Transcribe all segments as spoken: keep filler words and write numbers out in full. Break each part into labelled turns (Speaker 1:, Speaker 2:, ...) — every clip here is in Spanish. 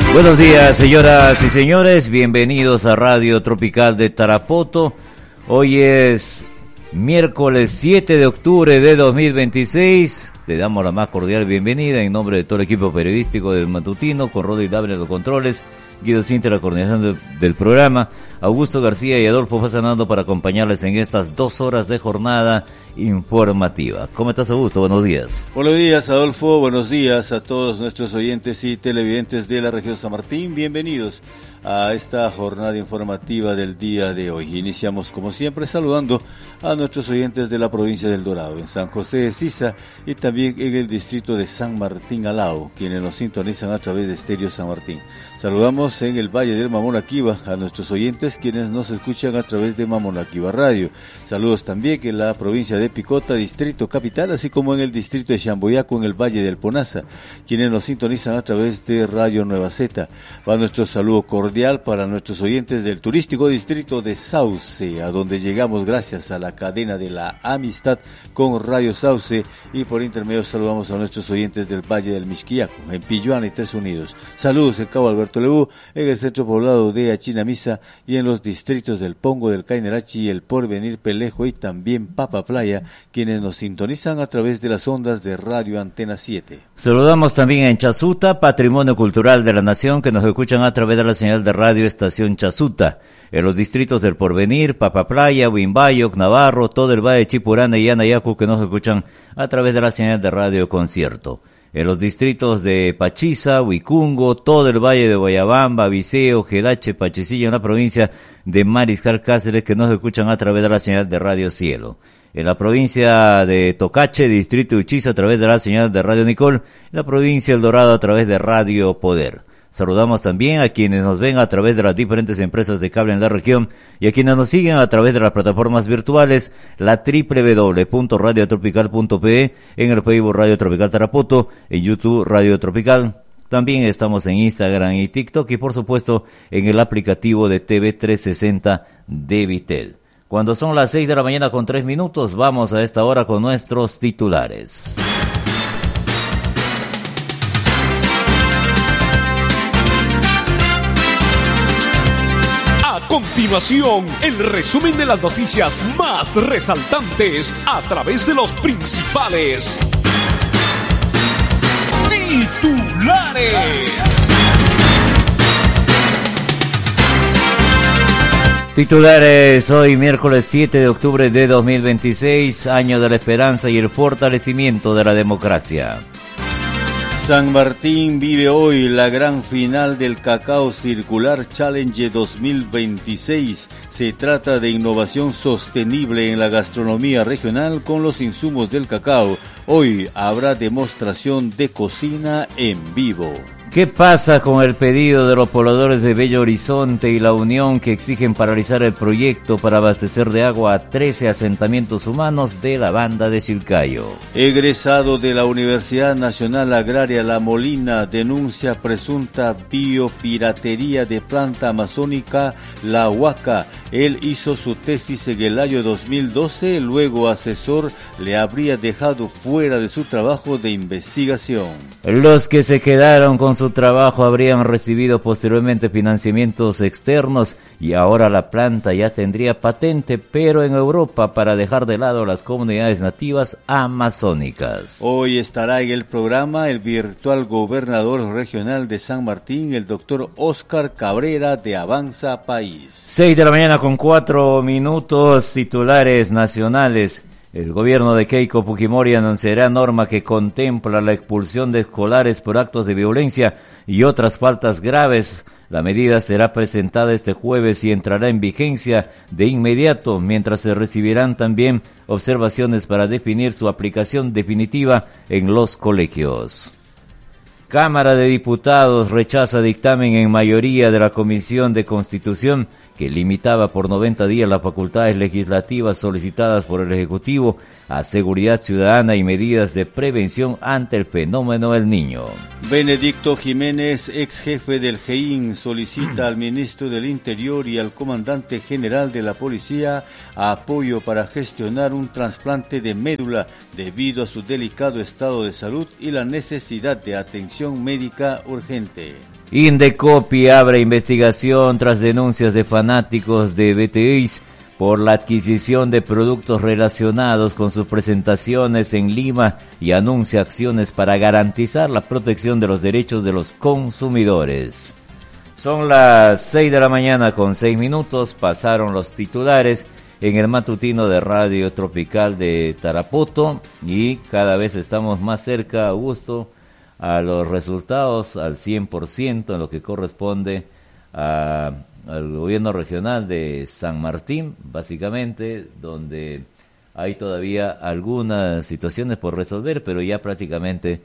Speaker 1: Buenos días, señoras y señores, bienvenidos a Radio Tropical de Tarapoto. Hoy es miércoles siete de octubre de dos mil veintiséis. Le damos la más cordial bienvenida en nombre de todo el equipo periodístico del Matutino, con Rodri Dávila en los controles, Guido Cinta, la coordinación de, del programa, Augusto García y Adolfo Fasanando para acompañarles en estas dos horas de jornada informativa. ¿Cómo estás, Augusto? Buenos días.
Speaker 2: Buenos días, Adolfo. Buenos días a todos nuestros oyentes y televidentes de la región San Martín. Bienvenidos a esta jornada informativa del día de hoy. Iniciamos, como siempre, saludando a nuestros oyentes de la provincia del Dorado, en San José de Sisa y también en el distrito de San Martín Alao, quienes nos sintonizan a través de Estéreo San Martín. Saludamos en el Valle del Mamonaquiba a nuestros oyentes quienes nos escuchan a través de Mamonaquiba Radio. Saludos también en la provincia de Picota, distrito capital, así como en el distrito de Chamboyaco, en el Valle del Ponaza, quienes nos sintonizan a través de Radio Nueva Z. Va nuestro saludo cordial para nuestros oyentes del turístico distrito de Sauce, a donde llegamos gracias a la cadena de la amistad con Radio Sauce, y por intermedio saludamos a nuestros oyentes del Valle del Mixquiaco, en Pilluana y Tres Unidos. Saludos en Cabo Alberto Lebu, en el centro poblado de Achinamisa y en los distritos del Pongo, del Cainerachi, El Porvenir, Pelejo y también Papa Playa, quienes nos sintonizan a través de las ondas de Radio Antena siete.
Speaker 1: Saludamos también en Chasuta, Patrimonio Cultural de la Nación, que nos escuchan a través de la señal de Radio Estación Chasuta, en los distritos del Porvenir, Papa Playa, Huimbayo, Navarro, todo el Valle de Chipurana y Anayacu, que nos escuchan a través de la señal de Radio Concierto. En los distritos de Pachiza, Huicungo, todo el Valle de Guayabamba, Viseo, Jelache, Pachecillo, en la provincia de Mariscal Cáceres, que nos escuchan a través de la señal de Radio Cielo. En la provincia de Tocache, distrito de Uchiza, a través de la señal de Radio Nicol. En la provincia del Dorado, a través de Radio Poder. Saludamos también a quienes nos ven a través de las diferentes empresas de cable en la región y a quienes nos siguen a través de las plataformas virtuales, la doble u doble u doble u punto radio tropical punto pe e, en el Facebook Radio Tropical Tarapoto, en YouTube Radio Tropical. También estamos en Instagram y TikTok y por supuesto en el aplicativo de T V trescientos sesenta de Vitel. Cuando son las seis de la mañana con tres minutos, vamos a esta hora con nuestros titulares.
Speaker 3: A continuación, el resumen de las noticias más resaltantes a través de los principales titulares.
Speaker 1: Titulares hoy miércoles siete de octubre de dos mil veintiséis, año de la esperanza y el fortalecimiento de la democracia.
Speaker 2: San Martín vive hoy la gran final del Cacao Circular Challenge dos mil veintiséis. Se trata de innovación sostenible en la gastronomía regional con los insumos del cacao. Hoy habrá demostración de cocina en vivo.
Speaker 1: ¿Qué pasa con el pedido de los pobladores de Bello Horizonte y La Unión que exigen paralizar el proyecto para abastecer de agua a trece asentamientos humanos de la banda de Chilcayo?
Speaker 2: Egresado de la Universidad Nacional Agraria La Molina denuncia presunta biopiratería de planta amazónica La Huaca. Él hizo su tesis en el año dos mil doce, luego asesor le habría dejado fuera de su trabajo de investigación.
Speaker 1: Los que se quedaron con su trabajo habrían recibido posteriormente financiamientos externos y ahora la planta ya tendría patente, pero en Europa, para dejar de lado las comunidades nativas amazónicas.
Speaker 2: Hoy estará en el programa el virtual gobernador regional de San Martín, el doctor Óscar Cabrera de Avanza País.
Speaker 1: Seis de la mañana con cuatro minutos, titulares nacionales. El gobierno de Keiko Fujimori anunciará norma que contempla la expulsión de escolares por actos de violencia y otras faltas graves. La medida será presentada este jueves y entrará en vigencia de inmediato, mientras se recibirán también observaciones para definir su aplicación definitiva en los colegios. Cámara de Diputados rechaza dictamen en mayoría de la Comisión de Constitución que limitaba por noventa días las facultades legislativas solicitadas por el Ejecutivo a seguridad ciudadana y medidas de prevención ante el fenómeno del Niño.
Speaker 2: Benedicto Jiménez, ex jefe del G I N, solicita al ministro del Interior y al comandante general de la policía apoyo para gestionar un trasplante de médula debido a su delicado estado de salud y la necesidad de atención médica urgente.
Speaker 1: Indecopi abre investigación tras denuncias de fanáticos de B T Is por la adquisición de productos relacionados con sus presentaciones en Lima y anuncia acciones para garantizar la protección de los derechos de los consumidores. Son las seis de la mañana con seis minutos, pasaron los titulares en el matutino de Radio Tropical de Tarapoto y cada vez estamos más cerca, Augusto, a los resultados al cien por ciento en lo que corresponde a, al gobierno regional de San Martín, básicamente, donde hay todavía algunas situaciones por resolver, pero ya prácticamente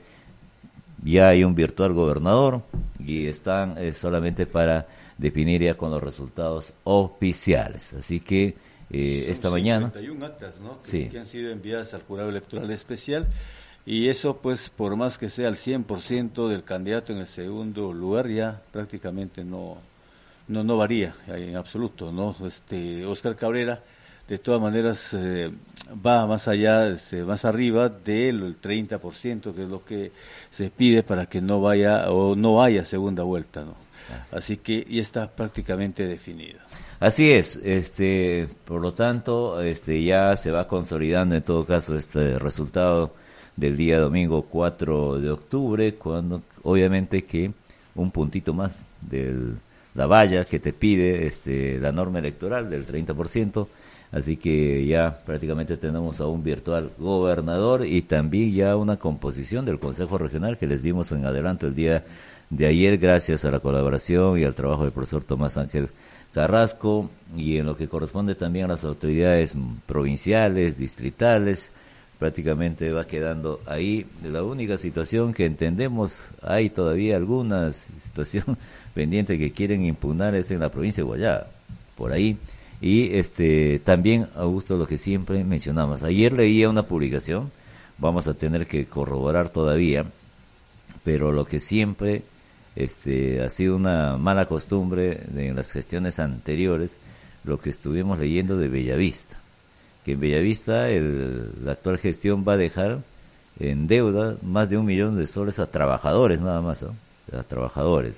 Speaker 1: ya hay un virtual gobernador y están eh, solamente para definir ya con los resultados oficiales. Así que eh, esta mañana...
Speaker 2: cincuenta y una actas, ¿no? que,
Speaker 1: sí.
Speaker 2: que han sido enviadas al jurado electoral especial. Y eso, pues, por más que sea el cien por ciento del candidato en el segundo lugar, ya prácticamente no no no varía en absoluto, ¿no? Este Oscar Cabrera, de todas maneras, eh, va más allá, este, más arriba del treinta por ciento, que es lo que se pide para que no vaya o no haya segunda vuelta, ¿no? Así que ya está prácticamente definido.
Speaker 1: Así es, este, por lo tanto, este, ya se va consolidando en todo caso este resultado del día domingo cuatro de octubre, cuando obviamente que un puntito más de la valla que te pide este la norma electoral del treinta por ciento, así que ya prácticamente tenemos a un virtual gobernador y también ya una composición del Consejo Regional que les dimos en adelanto el día de ayer, gracias a la colaboración y al trabajo del profesor Tomás Ángel Carrasco, y en lo que corresponde también a las autoridades provinciales, distritales, prácticamente va quedando ahí. La única situación que entendemos, hay todavía alguna situación pendiente que quieren impugnar es en la provincia de Guayaba, por ahí. Y este también, Augusto, lo que siempre mencionamos, ayer leía una publicación, vamos a tener que corroborar todavía, pero lo que siempre este ha sido una mala costumbre de, en las gestiones anteriores, lo que estuvimos leyendo de Bellavista, que en Bellavista el, la actual gestión va a dejar en deuda más de un millón de soles a trabajadores nada más, ¿no? A trabajadores,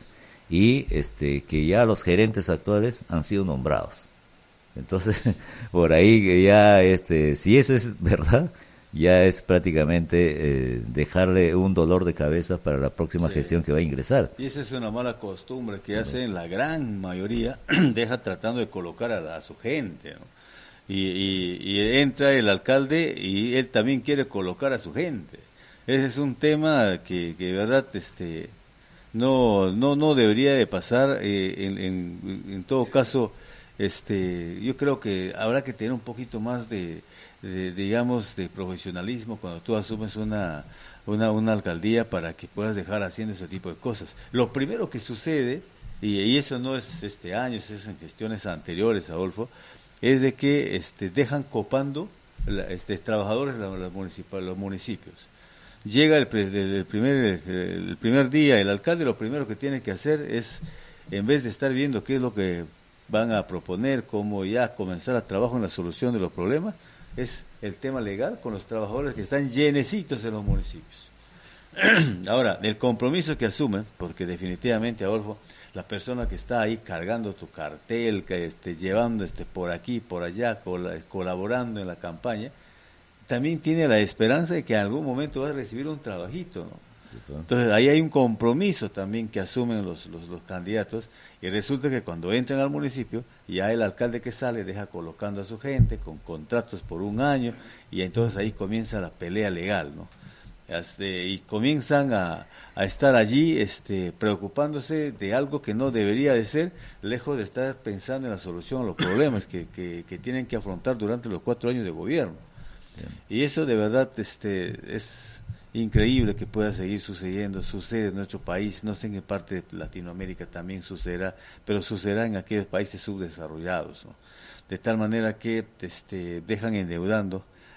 Speaker 1: y este que ya los gerentes actuales han sido nombrados. Entonces, por ahí que ya, este si eso es verdad, ya es prácticamente eh, dejarle un dolor de cabeza para la próxima sí. gestión que va a ingresar.
Speaker 2: Y esa es una mala costumbre que hacen la gran mayoría, deja tratando de colocar a, a su gente, ¿no? Y, y, y entra el alcalde y él también quiere colocar a su gente. Ese es un tema que, que de verdad este no no no debería de pasar. Eh, en, en, en todo caso, este yo creo que habrá que tener un poquito más de, de digamos de profesionalismo cuando tú asumes una una una alcaldía, para que puedas dejar haciendo ese tipo de cosas. Lo primero que sucede, y, y eso no es este año, es en gestiones anteriores, Adolfo, es de que este dejan copando la, este trabajadores de los, municip- los municipios. Llega el, el primer el primer día el alcalde, lo primero que tiene que hacer es, en vez de estar viendo qué es lo que van a proponer, cómo ya comenzar a trabajar en la solución de los problemas, es el tema legal con los trabajadores que están llenecitos en los municipios. Ahora, el compromiso que asumen, porque definitivamente, Adolfo, la persona que está ahí cargando tu cartel, que esté llevando este por aquí, por allá, col- colaborando en la campaña, también tiene la esperanza de que en algún momento va a recibir un trabajito, ¿no? Sí, pues. Entonces ahí hay un compromiso también que asumen los, los, los candidatos, y resulta que cuando entran al municipio, ya el alcalde que sale deja colocando a su gente con contratos por un año, y entonces ahí comienza la pelea legal, ¿no? Este, y comienzan a, a estar allí este, preocupándose de algo que no debería de ser, lejos de estar pensando en la solución a los problemas que, que, que tienen que afrontar durante los cuatro años de gobierno. Bien. Y eso de verdad este, es increíble que pueda seguir sucediendo, sucede en nuestro país, no sé en qué parte de Latinoamérica también sucederá, pero sucederá en aquellos países subdesarrollados, ¿no? De tal manera que este, dejan endeudando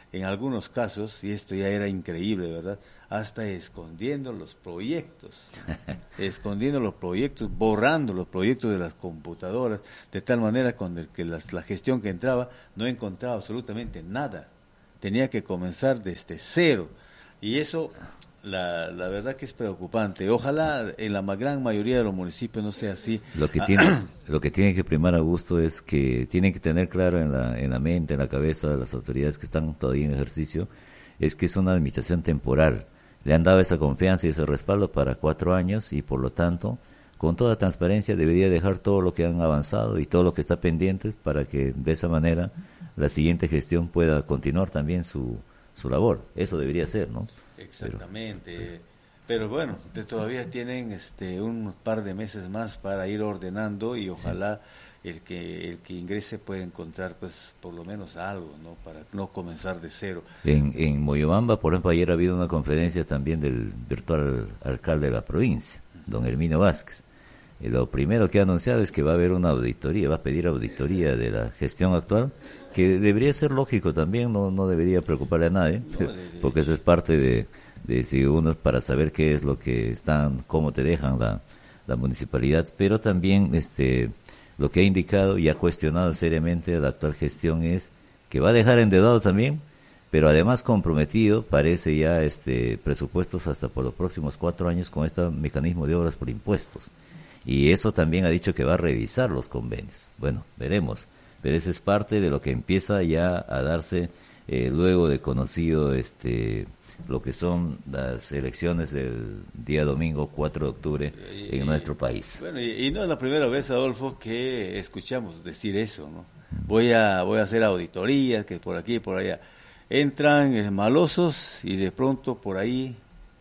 Speaker 2: en algunos casos, y esto ya era increíble, ¿verdad?, hasta escondiendo los proyectos, escondiendo los proyectos, borrando los proyectos de las computadoras, de tal manera con el que las, la gestión que entraba no encontraba absolutamente nada, tenía que comenzar desde cero, y eso, la, la verdad que es preocupante. Ojalá en la gran mayoría de los municipios no sea así.
Speaker 1: Lo que tiene, lo que tiene que primar, Augusto, es que tienen que tener claro en la, en la mente, en la cabeza de las autoridades que están todavía en ejercicio, es que es una administración temporal. Le han dado esa confianza y ese respaldo para cuatro años y por lo tanto, con toda transparencia, debería dejar todo lo que han avanzado y todo lo que está pendiente para que de esa manera la siguiente gestión pueda continuar también su, su labor. Eso debería ser, ¿no?
Speaker 2: Exactamente. Pero, pero bueno, de, todavía tienen este un par de meses más para ir ordenando y ojalá sí. el que el que ingrese pueda encontrar pues por lo menos algo, ¿no? Para no comenzar de cero.
Speaker 1: En, en Moyobamba, por ejemplo, ayer ha habido una conferencia también del virtual alcalde de la provincia, don Herminio Vázquez. Y lo primero que ha anunciado es que va a haber una auditoría, va a pedir auditoría de la gestión actual, que debería ser lógico también, no no debería preocuparle a nadie, no, de, de porque eso es parte de, de si uno para saber qué es lo que están, cómo te dejan la, la municipalidad, pero también este lo que ha indicado y ha cuestionado seriamente la actual gestión es que va a dejar endeudado también, pero además comprometido, parece ya este presupuestos hasta por los próximos cuatro años con este mecanismo de obras por impuestos. Y eso también ha dicho que va a revisar los convenios. Bueno, veremos. Pero eso es parte de lo que empieza ya a darse eh, luego de conocido este lo que son las elecciones del día domingo cuatro de octubre y, en nuestro país.
Speaker 2: Bueno, y, y no es la primera vez, Adolfo, que escuchamos decir eso, ¿no? Voy a voy a hacer auditorías, que por aquí y por allá. Entran eh, malosos y de pronto por ahí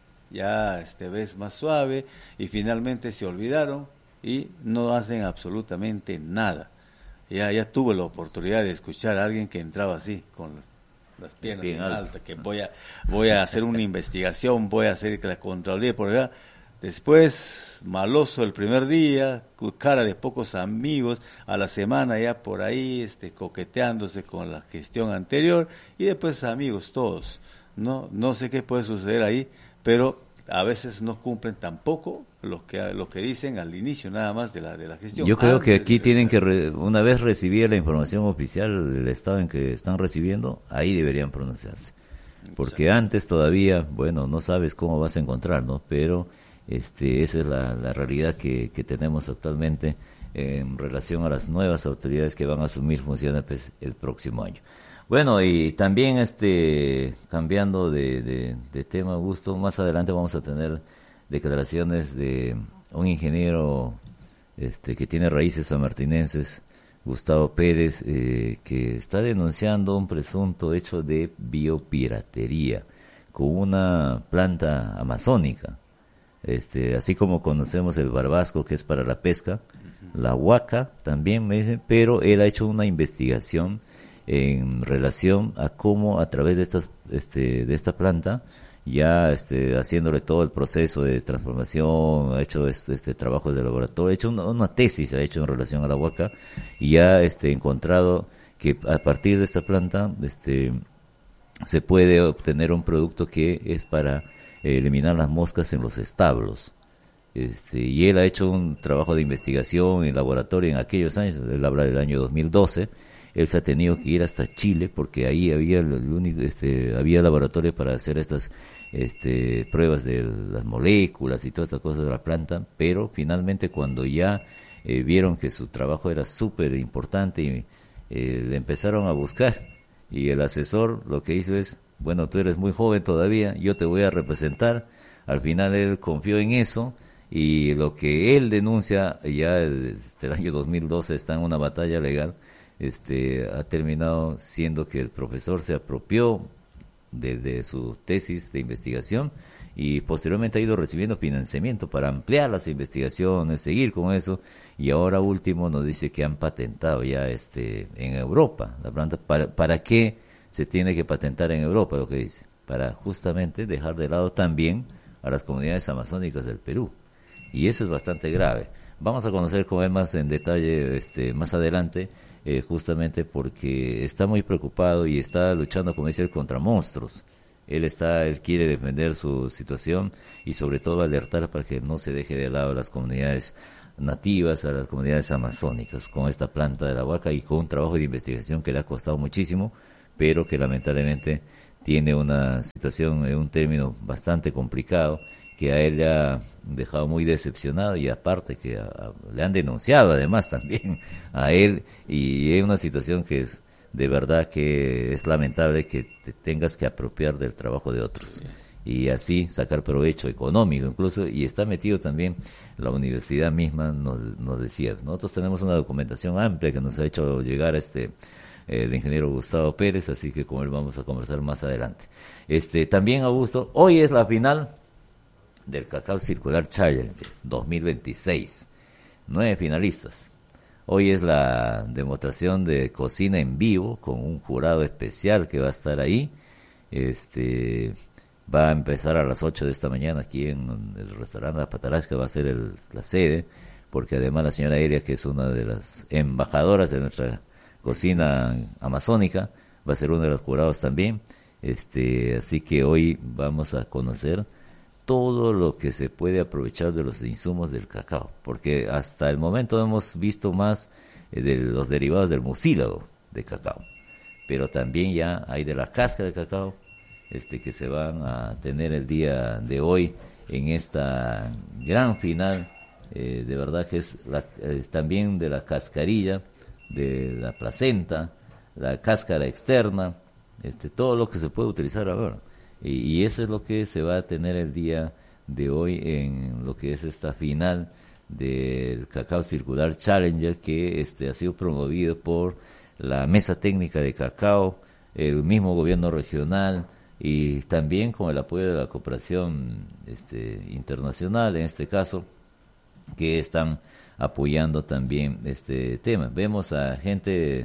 Speaker 2: ya este ves más suave y finalmente se olvidaron y no hacen absolutamente nada. Ya ya tuve la oportunidad de escuchar a alguien que entraba así con las piernas bien altas, que voy a voy a hacer una investigación, voy a hacer que la Contraloría por allá. Después, maloso el primer día, cara de pocos amigos, a la semana ya por ahí este coqueteándose con la gestión anterior y después amigos todos. No no sé qué puede suceder ahí, pero a veces no cumplen tampoco lo que lo que dicen al inicio nada más de la de la gestión.
Speaker 1: Yo creo que aquí tienen que re, una vez recibida la información oficial del estado en que están recibiendo, ahí deberían pronunciarse. Porque Exacto. Antes todavía, bueno, no sabes cómo vas a encontrar, ¿no? Pero este esa es la, la realidad que, que tenemos actualmente en relación a las nuevas autoridades que van a asumir funciones pues, el próximo año. Bueno, y también este cambiando de, de, de tema, Augusto, más adelante vamos a tener declaraciones de un ingeniero este que tiene raíces sanmartinenses, Gustavo Pérez, eh, que está denunciando un presunto hecho de biopiratería con una planta amazónica, este así como conocemos el barbasco, que es para la pesca, la huaca también me dicen, pero él ha hecho una investigación en relación a cómo a través de estas este de esta planta ya este haciéndole todo el proceso de transformación, ha hecho este, este trabajos de laboratorio, ha hecho una, una tesis ha hecho en relación a la huaca y ha este encontrado que a partir de esta planta este se puede obtener un producto que es para eh, eliminar las moscas en los establos. Este, y él ha hecho un trabajo de investigación en laboratorio en aquellos años, él habla del año dos mil doce. Él se ha tenido que ir hasta Chile porque ahí había el único, este, había laboratorio para hacer estas este, pruebas de las moléculas y todas estas cosas de la planta, pero finalmente cuando ya eh, vieron que su trabajo era súper importante y eh, le empezaron a buscar y el asesor lo que hizo es, bueno, tú eres muy joven todavía, yo te voy a representar. Al final él confió en eso y lo que él denuncia ya desde el año dos mil doce está en una batalla legal. Este ha terminado siendo que el profesor se apropió de, de su tesis de investigación y posteriormente ha ido recibiendo financiamiento para ampliar las investigaciones, seguir con eso, y ahora último nos dice que han patentado ya este en Europa la planta. ¿Para, para qué se tiene que patentar en Europa? Lo que dice, para justamente dejar de lado también a las comunidades amazónicas del Perú, y eso es bastante grave. Vamos a conocer con él más en detalle este, más adelante, eh, justamente porque está muy preocupado y está luchando, como dice él, contra monstruos. Él está, él quiere defender su situación y sobre todo alertar para que no se deje de lado a las comunidades nativas, a las comunidades amazónicas, con esta planta de la huaca y con un trabajo de investigación que le ha costado muchísimo, pero que lamentablemente tiene una situación, en un término bastante complicado, que a él le ha dejado muy decepcionado y aparte que a, a, le han denunciado además también a él, y es una situación que es de verdad que es lamentable que te tengas que apropiar del trabajo de otros. Sí. Y así sacar provecho económico incluso, y está metido también la universidad misma, nos, nos decía. Nosotros tenemos una documentación amplia que nos ha hecho llegar este eh, el ingeniero Gustavo Pérez, así que con él vamos a conversar más adelante. Este también, Augusto, hoy es la final del Cacao Circular Challenge dos mil veintiséis, nueve finalistas. Hoy es la demostración de cocina en vivo con un jurado especial que va a estar ahí. Este va a empezar a las ocho de esta mañana aquí en el restaurante La Patarasca, va a ser el, la sede, porque además la señora Elia, que es una de las embajadoras de nuestra cocina amazónica, va a ser uno de los jurados también. Este, así que hoy vamos a conocer todo lo que se puede aprovechar de los insumos del cacao, porque hasta el momento hemos visto más eh, de los derivados del mucílago de cacao, pero también ya hay de la cáscara de cacao, este que se van a tener el día de hoy en esta gran final, eh, de verdad que es la, eh, también de la cascarilla, de la placenta, la cáscara externa, este todo lo que se puede utilizar ahora. Y, y eso es lo que se va a tener el día de hoy en lo que es esta final del Cacao Circular Challenger, que este ha sido promovido por la Mesa Técnica de Cacao, el mismo gobierno regional y también con el apoyo de la cooperación este, internacional, en este caso, que están apoyando también este tema. Vemos a gente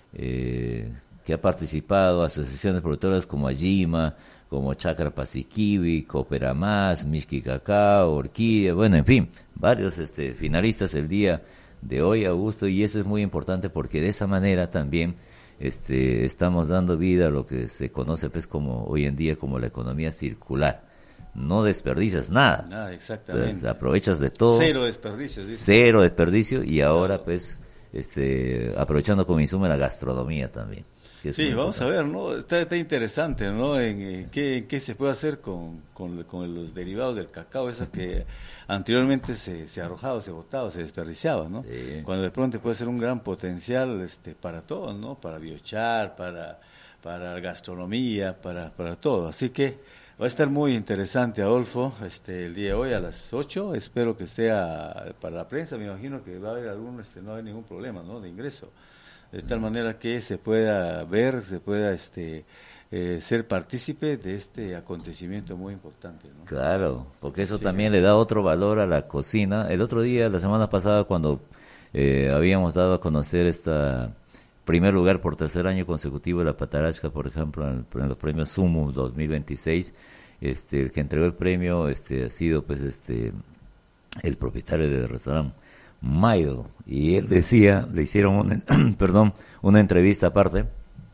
Speaker 1: eh, que ha participado, asociaciones productoras como Ajima, como Chacra Pasiquibi, Coopera Más, Mixqui Cacao, Orquídea, bueno, en fin, varios este, finalistas el día de hoy, Augusto, y eso es muy importante porque de esa manera también este, estamos dando vida a lo que se conoce pues como hoy en día como la economía circular. No desperdicias nada.
Speaker 2: Nada, exactamente.
Speaker 1: Entonces, aprovechas de todo.
Speaker 2: Cero desperdicio. ¿Sí?
Speaker 1: Cero desperdicio y ahora claro. pues este aprovechando como insumo la gastronomía también.
Speaker 2: Sí, vamos a ver, ¿no? Está, está interesante, ¿no? En, en, qué, en qué se puede hacer con, con, con los derivados del cacao, eso que anteriormente se, se arrojaba, se botaba, se desperdiciaba, ¿no? Sí. Cuando de pronto puede ser un gran potencial este, para todos, ¿no? Para biochar, para, para gastronomía, para, para todo. Así que va a estar muy interesante, Adolfo, este, el día de hoy a las ocho. Espero que sea para la prensa, me imagino que va a haber algún, este, no hay ningún problema, ¿no? De ingreso. De tal manera que se pueda ver, se pueda este eh, ser partícipe de este acontecimiento muy importante, ¿no?
Speaker 1: Claro, porque eso sí, también
Speaker 2: sí.
Speaker 1: le da otro valor a la cocina. El otro día, la semana pasada, cuando eh, habíamos dado a conocer esta primer lugar por tercer año consecutivo de la Patarasca, por ejemplo, en, el, en los premios Sumo dos mil veintiséis, este, el que entregó el premio este ha sido pues este el propietario del restaurante Mayo, y él decía, le hicieron una, perdón, una entrevista aparte,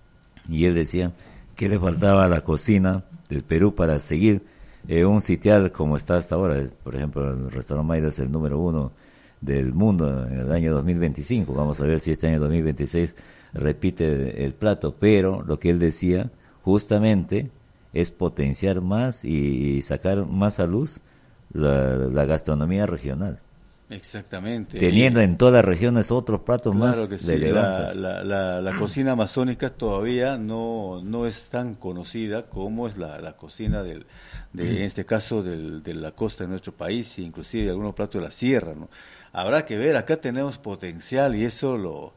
Speaker 1: y él decía que le faltaba a la cocina del Perú para seguir eh, un sitial como está hasta ahora. Por ejemplo, el restaurante Mayo es el número uno del mundo en el año dos mil veinticinco. Vamos a ver si este año dos mil veintiséis repite el plato, pero lo que él decía justamente es potenciar más y, y sacar más a luz la, la gastronomía regional.
Speaker 2: Exactamente.
Speaker 1: Teniendo y, en todas las regiones otros platos
Speaker 2: claro
Speaker 1: más
Speaker 2: que sí. la, la, la, la cocina amazónica todavía no no es tan conocida como es la, la cocina del, de, en este caso del, de la costa de nuestro país, inclusive de algunos platos de la sierra, ¿no? Habrá que ver, acá tenemos potencial y eso lo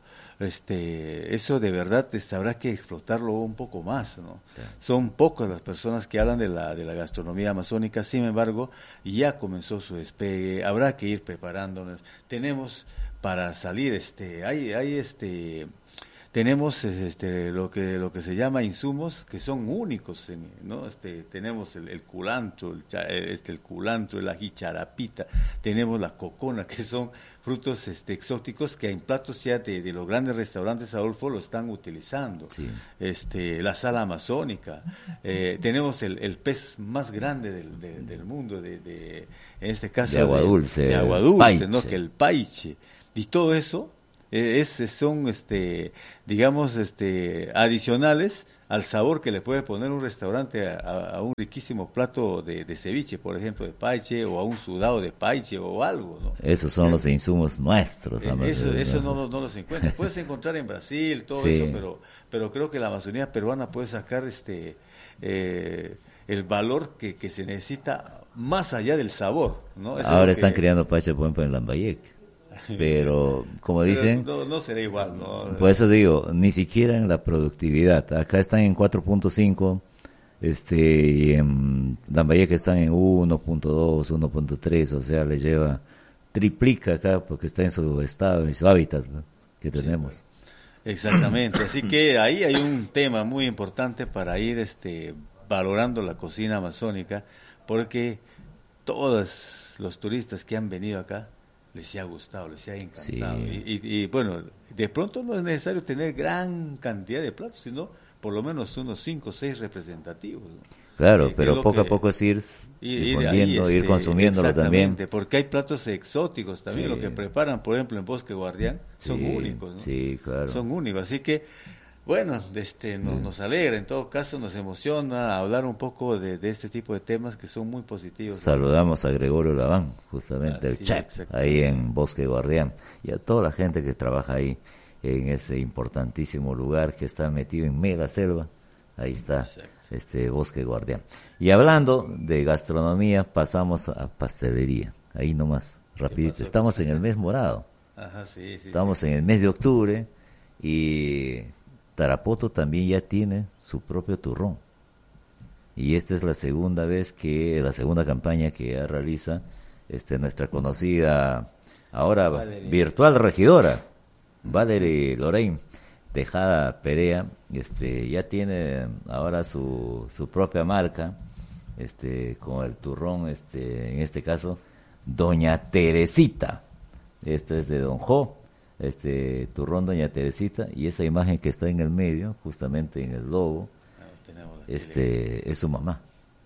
Speaker 2: este eso de verdad este, habrá que explotarlo un poco más, ¿no? Sí. Son pocas las personas que hablan de la de la gastronomía amazónica, sin embargo, ya comenzó su despegue, habrá que ir preparándonos. Tenemos para salir este hay hay este tenemos este, lo que lo que se llama insumos que son únicos, ¿no? Este, tenemos el, el culantro, el, este, el culantro, la jicharapita, tenemos la cocona, que son frutos este, exóticos que en platos ya de, de los grandes restaurantes, Adolfo, lo están utilizando. Sí. Este, la sal amazónica, eh, tenemos el, el pez más grande del, de, del mundo, de, de, en este caso
Speaker 1: de agua dulce,
Speaker 2: de, de agua dulce, ¿no? Que el paiche, y todo eso es, son, este, digamos, este, adicionales al sabor que le puede poner un restaurante a, a un riquísimo plato de, de ceviche, por ejemplo, de paiche, o a un sudado de paiche o algo, ¿no?
Speaker 1: Esos son los insumos nuestros.
Speaker 2: Eso, eso no, no los encuentras. Puedes encontrar en Brasil, todo sí. eso, pero, pero creo que la Amazonía peruana puede sacar este eh, el valor que, que se necesita más allá del sabor, ¿no? Eso
Speaker 1: Ahora
Speaker 2: es
Speaker 1: están
Speaker 2: que...
Speaker 1: criando paiche, por ejemplo, en Lambayeque. Pero, como dicen,
Speaker 2: pero no, no será igual, ¿no?
Speaker 1: Por eso digo, ni siquiera en la productividad. Acá están en cuatro punto cinco, este, y en Lambayeque están en uno punto dos, uno punto tres, o sea, le lleva, triplica acá porque está en su estado, en su hábitat, ¿no? que tenemos. Sí,
Speaker 2: exactamente, así que ahí hay un tema muy importante para ir este, valorando la cocina amazónica, porque todos los turistas que han venido acá les ha gustado, les ha encantado. Sí. Y, y, y bueno, de pronto no es necesario tener gran cantidad de platos, sino por lo menos unos cinco o seis representativos, ¿no?
Speaker 1: Claro,
Speaker 2: eh,
Speaker 1: pero poco
Speaker 2: que,
Speaker 1: a poco es ir difundiendo,
Speaker 2: ir, este,
Speaker 1: ir consumiéndolo también.
Speaker 2: Porque hay platos exóticos también, sí. Lo que preparan, por ejemplo, en Bosque Guardián, son
Speaker 1: sí,
Speaker 2: únicos, ¿no?
Speaker 1: Sí, claro.
Speaker 2: Son únicos, así que, bueno, este, nos, nos alegra, en todo caso nos emociona hablar un poco de, de este tipo de temas que son muy positivos.
Speaker 1: Saludamos a Gregorio Laván, justamente,
Speaker 2: así,
Speaker 1: el chef, ahí en Bosque Guardián, y a toda la gente que trabaja ahí, en ese importantísimo lugar que está metido en mega selva, ahí está. Exacto. Este Bosque Guardián. Y hablando de gastronomía, pasamos a pastelería, ahí nomás, rapidito. Estamos en el mes morado,
Speaker 2: Ajá, sí, sí,
Speaker 1: estamos
Speaker 2: sí.
Speaker 1: en el mes de octubre, y Tarapoto también ya tiene su propio turrón. Y esta es la segunda vez que, la segunda campaña que ya realiza este, nuestra conocida, ahora Valerie. virtual regidora, Valerie Lorraine Tejada Perea, este, ya tiene ahora su, su propia marca, este, con el turrón, este, en este caso, Doña Teresita. Este es de Don Jo, este turrón Doña Teresita, y esa imagen que está en el medio, justamente en el logo, este, es su mamá.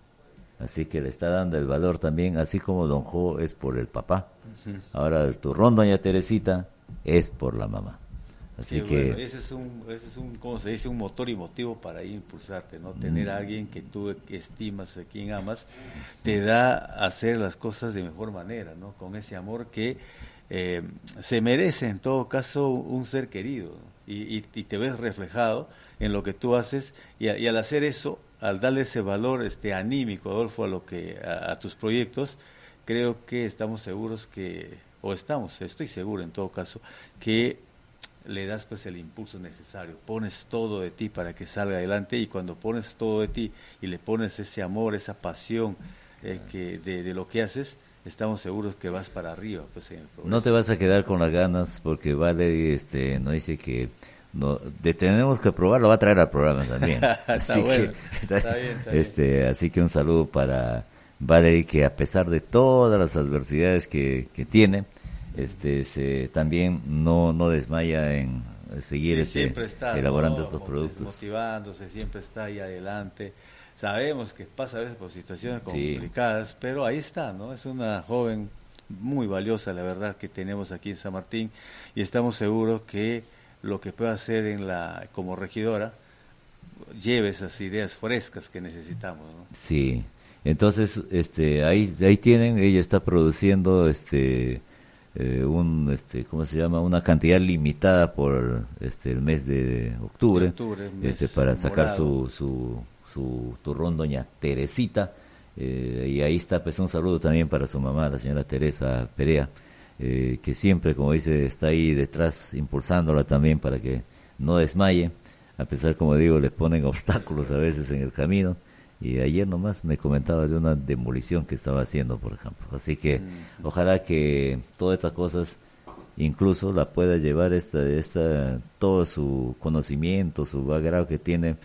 Speaker 1: Así que le está dando el valor también, así como Don Jo es por el papá. Uh-huh. Ahora el turrón Doña Teresita es por la mamá. Así
Speaker 2: sí,
Speaker 1: que
Speaker 2: bueno, ese es un, ese es un, ¿cómo se dice? Un motor y motivo para ir impulsarte, ¿no? Tener a alguien que tú estimas, a quien amas, te da a hacer las cosas de mejor manera, ¿no? Con ese amor que eh, se merece en todo caso un ser querido, ¿no? y, y, y te ves reflejado en lo que tú haces, y, a, y al hacer eso, al darle ese valor este anímico, Adolfo, a lo que a, a tus proyectos, creo que estamos seguros que, o estamos, estoy seguro en todo caso, que le das pues el impulso necesario, pones todo de ti para que salga adelante, y cuando pones todo de ti y le pones ese amor, esa pasión eh, que de, de lo que haces, estamos seguros que vas para arriba pues en el progreso.
Speaker 1: No te vas a quedar con las ganas, porque Vale este nos dice que no de, tenemos que probar, lo va a traer al programa también. así
Speaker 2: bueno,
Speaker 1: que está,
Speaker 2: está bien, está
Speaker 1: este
Speaker 2: bien.
Speaker 1: Así que un saludo para Valerie, que a pesar de todas las adversidades que, que tiene, este se también no no desmaya en seguir
Speaker 2: sí,
Speaker 1: este,
Speaker 2: siempre está,
Speaker 1: elaborando
Speaker 2: ¿no?
Speaker 1: estos productos,
Speaker 2: motivándose, siempre está ahí adelante. Sabemos que pasa a veces por situaciones complicadas, sí. Pero ahí está, ¿no? Es una joven muy valiosa, la verdad, que tenemos aquí en San Martín, y estamos seguros que lo que pueda hacer en la como regidora lleve esas ideas frescas que necesitamos, ¿no?
Speaker 1: Sí. Entonces, este ahí ahí tienen, ella está produciendo este Eh, un este cómo se llama una cantidad limitada por este el mes de octubre, de octubre este para sacar su, su su turrón Doña Teresita, eh, y ahí está pues un saludo también para su mamá, la señora Teresa Perea, eh, que siempre, como dice, está ahí detrás impulsándola también para que no desmaye, a pesar, como digo, le ponen obstáculos a veces en el camino. Y ayer nomás me comentaba de una demolición que estaba haciendo, por ejemplo. Así que mm. ojalá que todas estas cosas incluso la pueda llevar esta, esta, todo su conocimiento, su background que tiene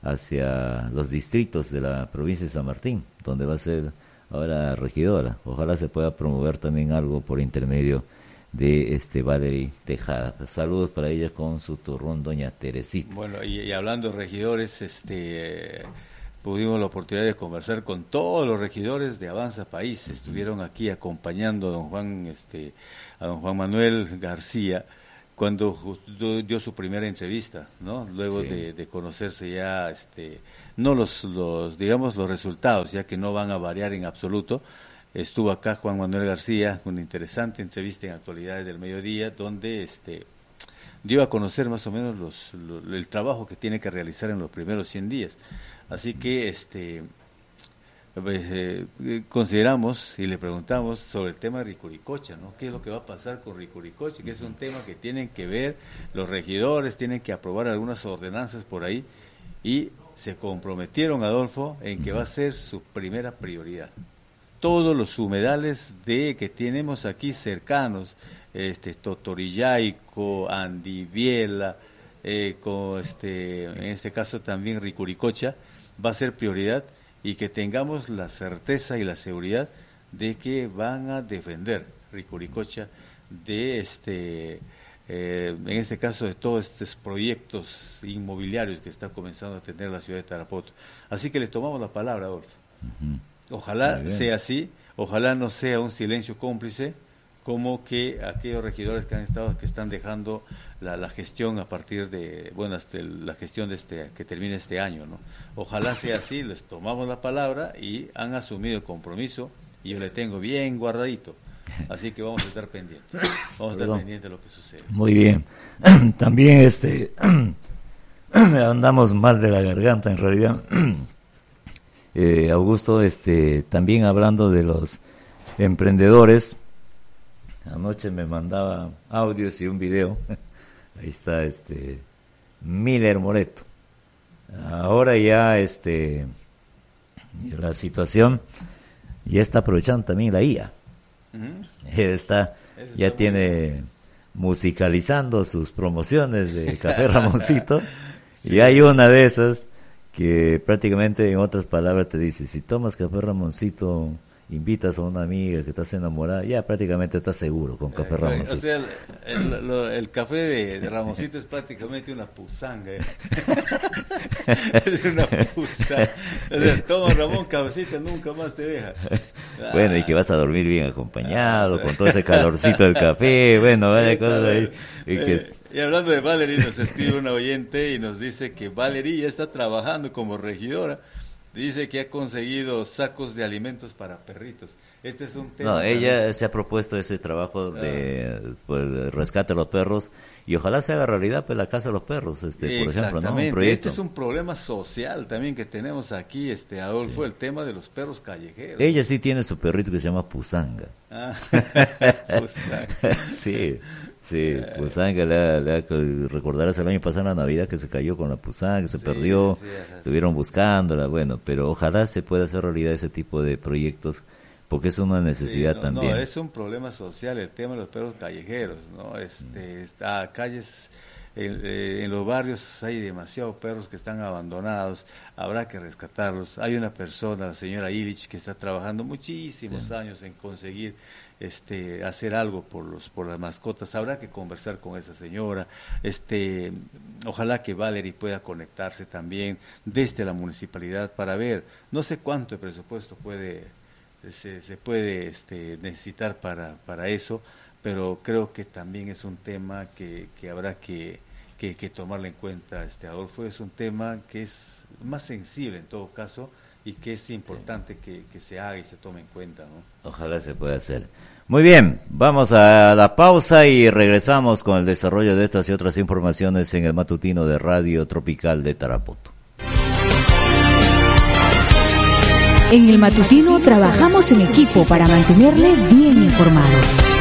Speaker 1: hacia los distritos de la provincia de San Martín, donde va a ser ahora regidora. Ojalá se pueda promover también algo por intermedio de este Valerie Tejada. Saludos para ella con su turrón, doña Teresita.
Speaker 2: Bueno, y, y hablando de regidores, este... pudimos la oportunidad de conversar con todos los regidores de Avanza País. Estuvieron aquí acompañando a don Juan, este, a don Juan Manuel García cuando dio su primera entrevista, ¿no? Luego sí. de, de conocerse ya, este, no los, los, digamos los resultados, ya que no van a variar en absoluto. Estuvo acá Juan Manuel García, una interesante entrevista en Actualidades del Mediodía, donde, este, dio a conocer más o menos los, los, el trabajo que tiene que realizar en los primeros cien días. Así que este pues, eh, consideramos y le preguntamos sobre el tema de Ricuricocha, ¿no? ¿Qué es lo que va a pasar con Ricuricocha? Que es un tema que tienen que ver los regidores, tienen que aprobar algunas ordenanzas por ahí, y se comprometieron, Adolfo, en que va a ser su primera prioridad. Todos los humedales de que tenemos aquí cercanos, este Totorillaico, Andiviela, eh, con este, en este caso también Ricuricocha, va a ser prioridad, y que tengamos la certeza y la seguridad de que van a defender Ricuricocha de este, eh, en este caso de todos estos proyectos inmobiliarios que está comenzando a tener la ciudad de Tarapoto. Así que le tomamos la palabra, Adolfo. Uh-huh. Ojalá sea así, ojalá no sea un silencio cómplice, como que aquellos regidores que han estado, que están dejando la, la gestión a partir de, bueno, hasta el, la gestión de este, que termine este año, ¿no? Ojalá sea así, les tomamos la palabra y han asumido el compromiso, y yo le tengo bien guardadito, así que vamos a estar pendientes, vamos a estar pendientes de lo que sucede.
Speaker 1: Muy bien, también este, andamos mal de la garganta en realidad, eh, Augusto, este, también hablando de los emprendedores. Anoche me mandaba audios y un video. Ahí está este Miller Moreto. Ahora ya este la situación ya está aprovechando también la I A. Uh-huh. Está ya está tiene musicalizando sus promociones de Café Ramoncito. Sí. Y hay una de esas que prácticamente, en otras palabras, te dice: si tomas Café Ramoncito, invitas a una amiga que estás enamorada, ya prácticamente estás seguro con Café eh, Ramoncito.
Speaker 2: O sea, el, el, lo, el café de, de Ramoncito es prácticamente una pusanga. ¿eh? Es una pusanga. O sea, toma Ramón, cabecita, nunca más te deja. Ah.
Speaker 1: Bueno, y que vas a dormir bien acompañado, con todo ese calorcito del café, bueno, vaya cosas ahí. Y, que...
Speaker 2: eh, y hablando de Valerie, nos escribe una oyente y nos dice que Valerie ya está trabajando como regidora. Dice que ha conseguido sacos de alimentos para perritos. Este es un tema.
Speaker 1: No, ella también se ha propuesto ese trabajo de, ah. pues, de rescate a los perros, y ojalá se haga realidad pues la casa de los perros, este, por ejemplo, ¿no? Un proyecto.
Speaker 2: Este es un problema social también que tenemos aquí, este Adolfo, sí. El tema de los perros callejeros.
Speaker 1: Ella sí tiene su perrito que se llama Pusanga. Ah. Pusanga. Sí. Sí, Pusanga, le, le recordarás el año pasado en la Navidad que se cayó con la Pusanga, se sí, perdió, sí, estuvieron buscándola, bueno, pero ojalá se pueda hacer realidad ese tipo de proyectos, porque es una necesidad sí, no, también.
Speaker 2: No, es un problema social el tema de los perros callejeros, ¿no? Este, está calles, en, en los barrios hay demasiados perros que están abandonados, habrá que rescatarlos. Hay una persona, la señora Illich, que está trabajando muchísimos sí. años en conseguir este hacer algo por los por las mascotas. Habrá que conversar con esa señora. Este, ojalá que Valerie pueda conectarse también desde la municipalidad para ver, no sé cuánto de presupuesto puede se, se puede este necesitar para para eso, pero creo que también es un tema que, que habrá que, que, que tomarlo en cuenta, este Adolfo. Es un tema que es más sensible en todo caso, y que es importante sí. que, que se haga y se tome en cuenta, ¿no? Ojalá se pueda hacer.
Speaker 1: Muy bien, vamos a la pausa y regresamos con el desarrollo de estas y otras informaciones en el matutino de Radio Tropical de Tarapoto.
Speaker 4: En el matutino trabajamos en equipo para mantenerle bien informado.